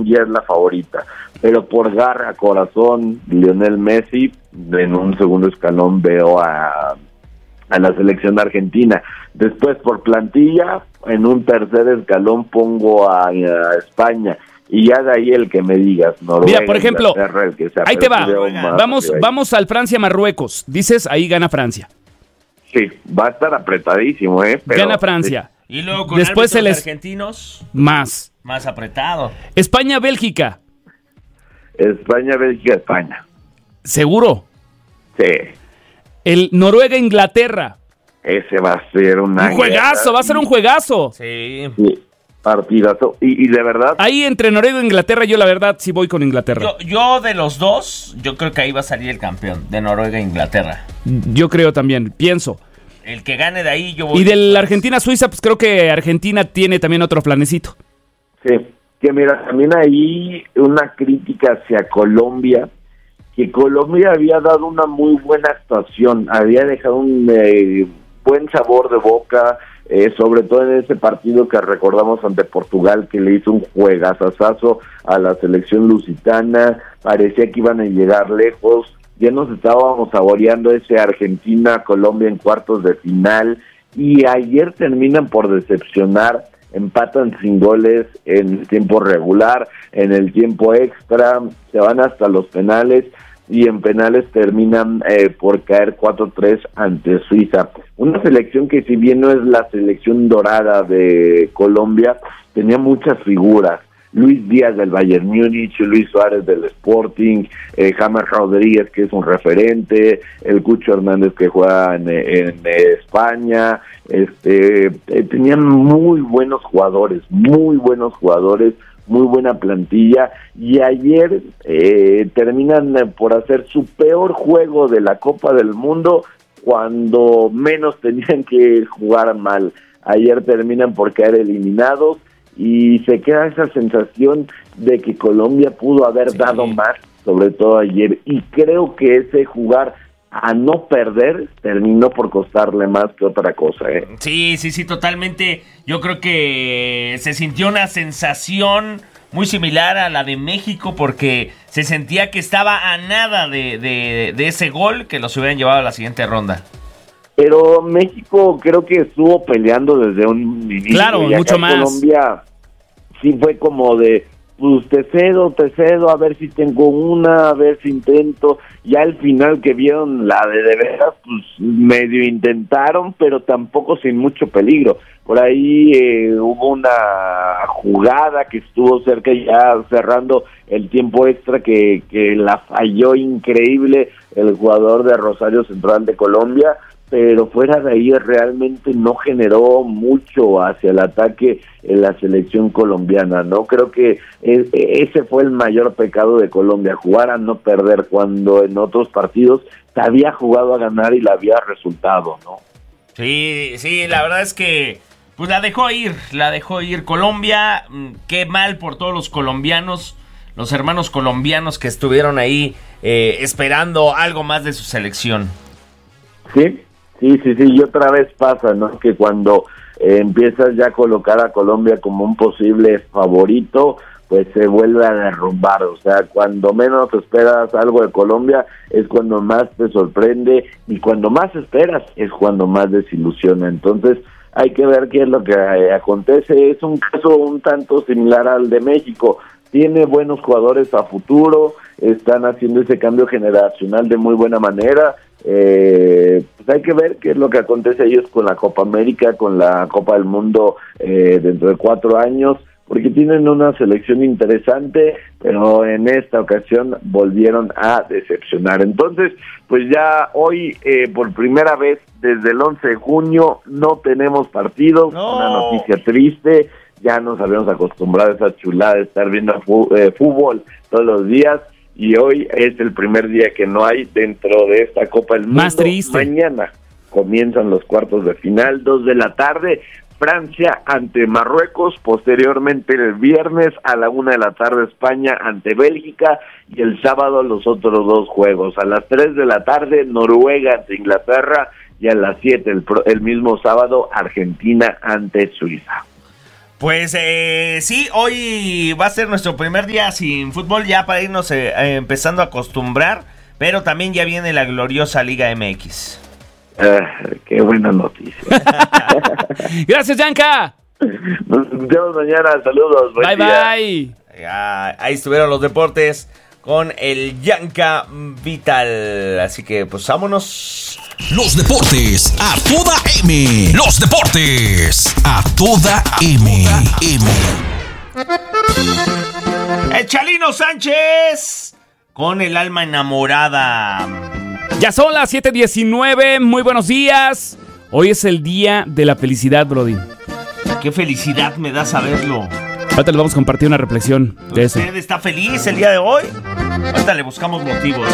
selección ya es la favorita, pero por garra, corazón, Lionel Messi, en un segundo escalón veo a la selección argentina. Después, por plantilla, en un tercer escalón pongo a España. Y ya de ahí el que me digas, Noruega, mira, por ejemplo, el que sea, ahí te va. Vamos al Francia-Marruecos. Dices, ahí gana Francia. Sí, va a estar apretadísimo, pero gana Francia. Y luego con después argentinos, más apretado. España-Bélgica. España, España. ¿Seguro? Sí. El Noruega-Inglaterra. Ese va a ser un juegazo, va a ser un juegazo. Sí. Partidazo. Y de verdad... Ahí entre Noruega e Inglaterra, yo la verdad sí voy con Inglaterra. Yo de los dos, yo creo que ahí va a salir el campeón, de Noruega e Inglaterra. Yo creo también, pienso. El que gane de ahí, yo voy. Y del Argentina-Suiza, pues creo que Argentina tiene también otro planecito. Sí, que mira, también ahí una crítica hacia Colombia, que Colombia había dado una muy buena actuación, había dejado un buen sabor de boca, sobre todo en ese partido que recordamos ante Portugal, que le hizo un juegazazazo a la selección lusitana, parecía que iban a llegar lejos, ya nos estábamos saboreando ese Argentina-Colombia en cuartos de final, y ayer terminan por decepcionar, empatan sin goles en el tiempo regular, en el tiempo extra, se van hasta los penales, y en penales terminan por caer 4-3 ante Suiza. Una selección que, si bien no es la selección dorada de Colombia, tenía muchas figuras. Luis Díaz del Bayern Múnich, Luis Suárez del Sporting, James Rodríguez, que es un referente, el Cucho Hernández, que juega en España. Tenían muy buenos jugadores, muy buena plantilla, y ayer terminan por hacer su peor juego de la Copa del Mundo cuando menos tenían que jugar mal. Ayer terminan por caer eliminados y se queda esa sensación de que Colombia pudo haber dado más, sobre todo ayer, y creo que ese jugar a no perder terminó por costarle más que otra cosa. Sí, totalmente. Yo creo que se sintió una sensación muy similar a la de México, porque se sentía que estaba a nada de ese gol que los hubieran llevado a la siguiente ronda. Pero México creo que estuvo peleando desde un inicio. Claro, mucho más. Colombia sí fue como de, pues te cedo, a ver si tengo una, a ver si intento. Ya al final que vieron la de veras, pues medio intentaron, pero tampoco sin mucho peligro. Por ahí hubo una jugada que estuvo cerca, ya cerrando el tiempo extra, que la falló increíble el jugador de Rosario Central de Colombia, pero fuera de ahí realmente no generó mucho hacia el ataque en la selección colombiana, ¿no? Creo que ese fue el mayor pecado de Colombia, jugar a no perder, cuando en otros partidos se había jugado a ganar y la había resultado, ¿no? Sí, la verdad es que pues la dejó ir Colombia. Qué mal por todos los colombianos, los hermanos colombianos que estuvieron ahí esperando algo más de su selección. Sí, y otra vez pasa, ¿no? Que cuando empiezas ya a colocar a Colombia como un posible favorito, pues se vuelve a derrumbar. O sea, cuando menos esperas algo de Colombia es cuando más te sorprende, y cuando más esperas es cuando más desilusiona. Entonces hay que ver qué es lo que acontece. Es un caso un tanto similar al de México. Tiene buenos jugadores a futuro, están haciendo ese cambio generacional de muy buena manera. Pues hay que ver qué es lo que acontece ellos con la Copa América, con la Copa del Mundo dentro de 4 años, porque tienen una selección interesante, pero en esta ocasión volvieron a decepcionar. Entonces, pues ya hoy, por primera vez desde el 11 de junio, no tenemos partidos. No. Una noticia triste. Ya nos habíamos acostumbrado a esa chulada de estar viendo fútbol todos los días, y hoy es el primer día que no hay dentro de esta Copa del Mundo. Más triste. Mañana comienzan los cuartos de final, 2 de la tarde, Francia ante Marruecos, posteriormente el viernes a la 1 de la tarde España ante Bélgica, y el sábado los otros 2 juegos. A las 3 de la tarde Noruega ante Inglaterra, y a las 7 el mismo sábado Argentina ante Suiza. Pues sí, hoy va a ser nuestro primer día sin fútbol, ya para irnos empezando a acostumbrar, pero también ya viene la gloriosa Liga MX. Qué buena noticia. Gracias, Yanka. Nos vemos mañana, saludos. Bye, bye. Ahí estuvieron los deportes con el Yanka Vital, así que pues vámonos. Los deportes a toda M. Los deportes a toda M. El Chalino Sánchez con el alma enamorada. Ya son las 7:19, muy buenos días. Hoy es el día de la felicidad, Brody. Qué felicidad me da saberlo. Ahorita les vamos a compartir una reflexión de eso. ¿Usted está feliz el día de hoy? Ahorita le buscamos motivos.